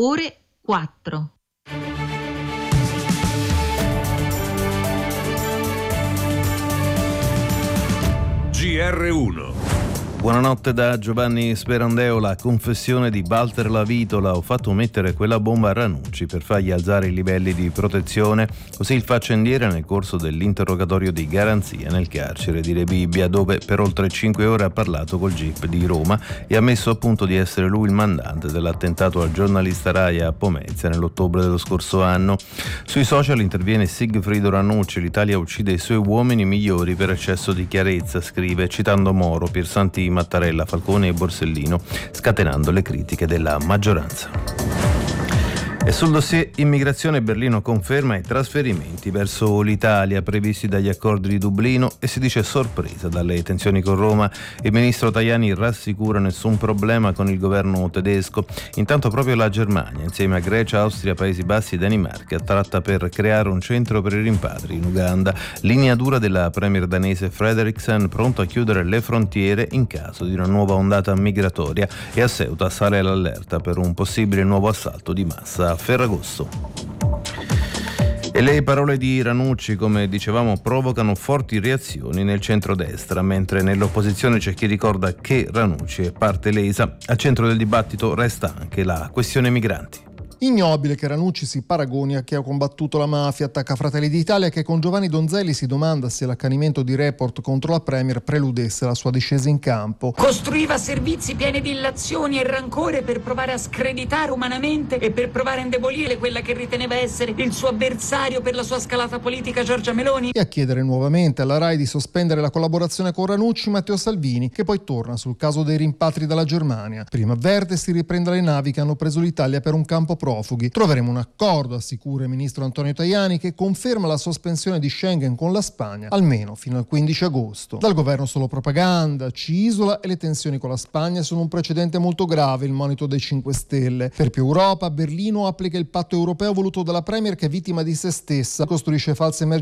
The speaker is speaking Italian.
ore 4. GR1. Buonanotte da Giovanni Sperandeo. La confessione di Walter Lavitola: ho fatto mettere quella bomba a Ranucci per fargli alzare i livelli di protezione. Così il faccendiere nel corso dell'interrogatorio di garanzia nel carcere di Rebibbia, dove per oltre 5 ore ha parlato col GIP di Roma e ha ammesso appunto di essere lui il mandante dell'attentato al giornalista Rai a Pomezia nell'ottobre dello scorso anno. Sui social interviene Sigfrido Ranucci: l'Italia uccide i suoi uomini migliori per eccesso di chiarezza, scrive, citando Moro, Piersanti, Mattarella, Falcone e Borsellino, scatenando le critiche della maggioranza. E sul dossier immigrazione Berlino conferma i trasferimenti verso l'Italia previsti dagli accordi di Dublino e si dice sorpresa dalle tensioni con Roma. Il ministro Tajani rassicura nessun problema con il governo tedesco. Intanto proprio la Germania, insieme a Grecia, Austria, Paesi Bassi e Danimarca, tratta per creare un centro per i rimpatri in Uganda. Linea dura della premier danese Frederiksen, pronto a chiudere le frontiere in caso di una nuova ondata migratoria, e a Ceuta sale l'allerta per un possibile nuovo assalto di massa a Ferragosto. E le parole di Ranucci, come dicevamo, provocano forti reazioni nel centrodestra, mentre nell'opposizione c'è chi ricorda che Ranucci è parte lesa. Al centro del dibattito resta anche la questione migranti. Ignobile che Ranucci si paragoni a chi ha combattuto la mafia, attacca Fratelli d'Italia, che con Giovanni Donzelli si domanda se l'accanimento di Report contro la Premier preludesse la sua discesa in campo. Costruiva servizi pieni di illazioni e rancore per provare a screditare umanamente e per provare a indebolire quella che riteneva essere il suo avversario per la sua scalata politica, Giorgia Meloni. E a chiedere nuovamente alla Rai di sospendere la collaborazione con Ranucci, Matteo Salvini, che poi torna sul caso dei rimpatri dalla Germania. Prima avverte si riprenda le navi che hanno preso l'Italia per un campo profughi. Troveremo un accordo, assicura il ministro Antonio Tajani, che conferma la sospensione di Schengen con la Spagna almeno fino al 15 agosto. Dal governo solo propaganda, ci isola e le tensioni con la Spagna sono un precedente molto grave, il monito dei 5 Stelle. Per più Europa, Berlino applica il patto europeo voluto dalla Premier, che è vittima di se stessa, costruisce false emergenze